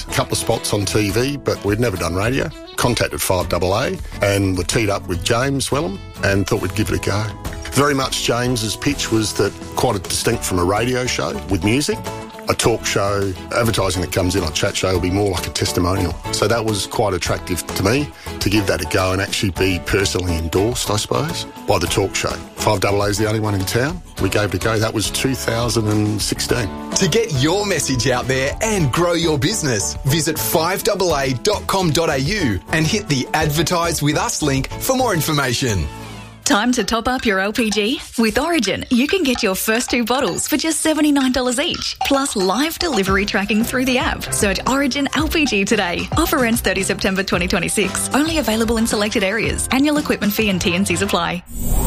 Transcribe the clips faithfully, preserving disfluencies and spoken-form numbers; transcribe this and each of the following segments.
a couple of spots on T V, but we'd never done radio. Contacted five A A and were teed up with James Wellham and thought we'd give it a go. Very much James's pitch was that quite distinct from a radio show with music. A talk show, advertising that comes in on Chat Show will be more like a testimonial. So that was quite attractive to me, to give that a go and actually be personally endorsed, I suppose, by the talk show. five A A is the only one in town. We gave it a go. That was two thousand sixteen. To get your message out there and grow your business, visit five A A dot com dot a u and hit the Advertise With Us link for more information. Time to top up your L P G? With Origin, you can get your first two bottles for just seventy-nine dollars each, plus live delivery tracking through the app. Search Origin L P G today. Offer ends thirtieth September twenty twenty-six. Only available in selected areas. Annual equipment fee and T and Cs apply.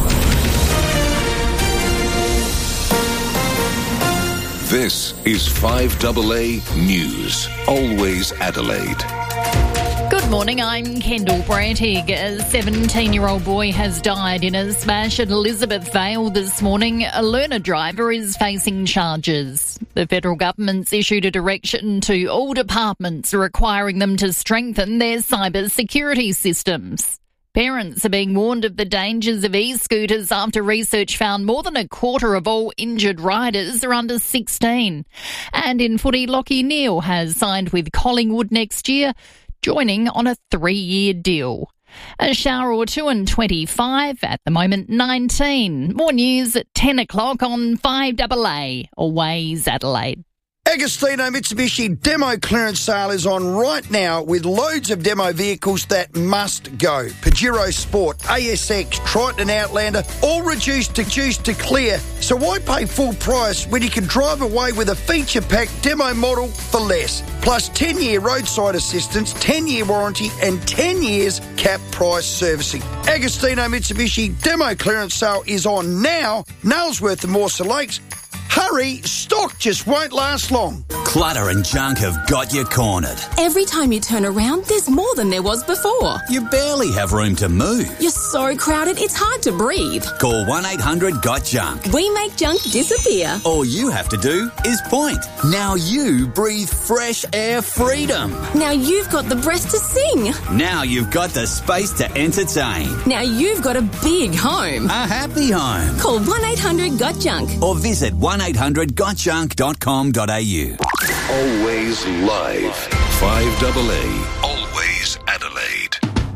This is five A A News. Always Adelaide. Good morning, I'm Kendall Brantig. A seventeen-year-old boy has died in a smash at Elizabeth Vale this morning. A learner driver is facing charges. The federal government's issued a direction to all departments requiring them to strengthen their cyber security systems. Parents are being warned of the dangers of e-scooters after research found more than a quarter of all injured riders are under sixteen. And in footy, Lachie Neale has signed with Collingwood next year, joining on a three-year deal. A shower or two and twenty-five, at the moment nineteen. More news at ten o'clock on five A A, Always Adelaide. Agostino Mitsubishi demo clearance sale is on right now with loads of demo vehicles that must go. Pajero Sport, A S X, Triton Outlander, all reduced to juice to clear. So why pay full price when you can drive away with a feature-packed demo model for less? Plus ten-year roadside assistance, ten-year warranty and ten years cap price servicing. Agostino Mitsubishi demo clearance sale is on now. Nailsworth and Morsa Lakes. Hurry, stock just won't last long. Clutter and junk have got you cornered. Every time you turn around, there's more than there was before. You barely have room to move. You're so crowded, it's hard to breathe. Call one eight hundred got junk. We make junk disappear. All you have to do is point. Now you breathe fresh air freedom. Now you've got the breath to sing. Now you've got the space to entertain. Now you've got a big home. A happy home. Call one eight hundred got junk. Or visit one eight hundred got junk dot com dot a u. Always live. five A A. Always Adelaide.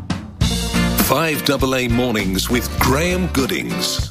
five A A Mornings with Graham Goodings.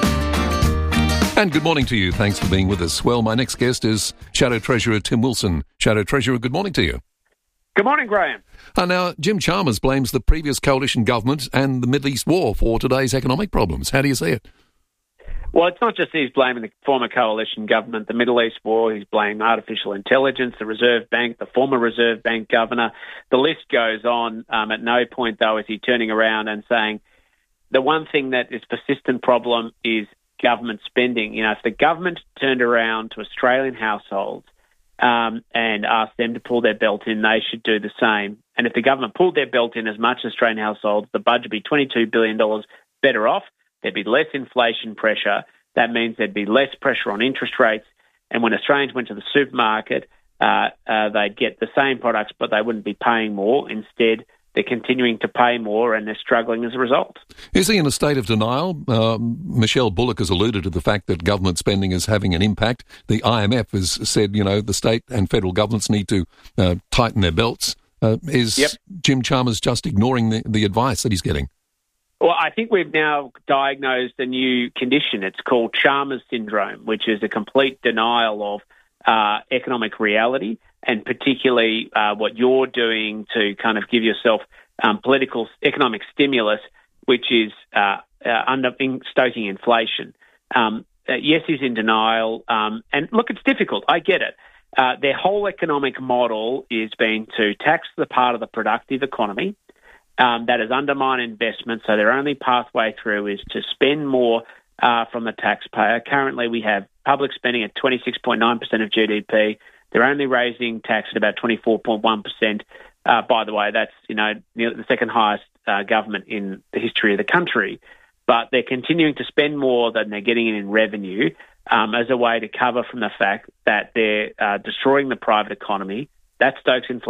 And good morning to you. Thanks for being with us. Well, my next guest is Shadow Treasurer Tim Wilson. Shadow Treasurer, good morning to you. Good morning, Graham. Uh, now, Jim Chalmers blames the previous coalition government and the Middle East war for today's economic problems. How do you see it? Well, it's not just he's blaming the former coalition government, the Middle East war, he's blaming artificial intelligence, the Reserve Bank, the former Reserve Bank governor. The list goes on. Um, at no point, though, is he turning around and saying the one thing that is a persistent problem is government spending. You know, if the government turned around to Australian households um, and asked them to pull their belt in, they should do the same. And if the government pulled their belt in as much as Australian households, the budget would be twenty-two billion dollars better off. There'd be less inflation pressure. That means there'd be less pressure on interest rates. And when Australians went to the supermarket, uh, uh, they'd get the same products, but they wouldn't be paying more. Instead, they're continuing to pay more and they're struggling as a result. Is he in a state of denial? Um, Michelle Bullock has alluded to the fact that government spending is having an impact. The I M F has said, you know, the state and federal governments need to uh, tighten their belts. Uh, is yep. Jim Chalmers just ignoring the, the advice that he's getting? Well, I think we've now diagnosed a new condition. It's called Chalmers syndrome, which is a complete denial of uh, economic reality, and particularly uh, what you're doing to kind of give yourself um, political economic stimulus, which is uh, uh, under in stoking inflation. Um, uh, yes, he's in denial. Um, and look, it's difficult. I get it. Uh, their whole economic model is being to tax the part of the productive economy Um, that has undermined investment, so their only pathway through is to spend more uh, from the taxpayer. Currently, we have public spending at twenty-six point nine percent of G D P. They're only raising tax at about twenty-four point one percent. Uh, by the way, that's you know the second highest uh, government in the history of the country. But they're continuing to spend more than they're getting in, in revenue um, as a way to cover from the fact that they're uh, destroying the private economy. That stokes inflation.